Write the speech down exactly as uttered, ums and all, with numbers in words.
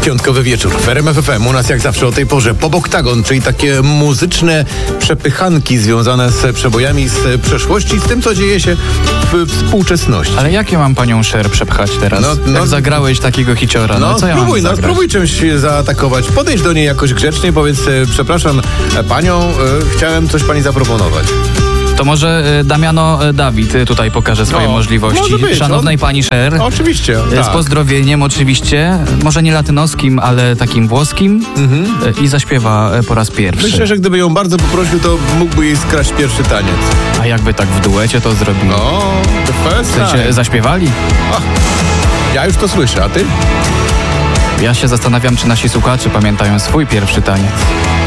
Piątkowy wieczór w R M F F M. U nas jak zawsze o tej porze Pop Oktagon, czyli takie muzyczne przepychanki związane z przebojami z przeszłości, z tym, co dzieje się w współczesności. Ale jak ja mam panią Cher przepchać teraz? No, no, jak zagrałeś takiego hiciora, no, no co ja spróbuj, mam no, zagrać? spróbuj czymś zaatakować. Podejdź do niej jakoś grzecznie, powiedz, e, przepraszam e, panią, e, chciałem coś pani zaproponować. To może e, Damiano e, Dawid e, tutaj pokaże swoje No, możliwości. może być, Szanownej on- pani Cher. Oczywiście, e, tak. Z pozdrowieniem oczywiście, może nie latynoskim, ale takim włoskim Mhm. e, i zaśpiewa e, po raz pierwszy. Myślę, że gdyby ją bardzo poprosił, to mógłby jej skraść pierwszy taniec. A jakby tak w duecie to zrobili? No, the first W sensie time. zaśpiewali? Ach, ja już to słyszę, a ty? Ja się zastanawiam, czy nasi słuchacze pamiętają swój pierwszy taniec.